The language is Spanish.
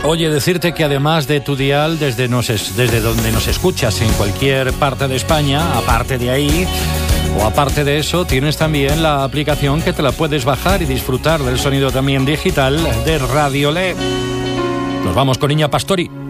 Oye, decirte que además de tu dial, desde donde nos escuchas en cualquier parte de España, aparte de ahí, o aparte de eso, tienes también la aplicación que te la puedes bajar y disfrutar del sonido también digital de Radiolé. Nos vamos con Iña Pastori.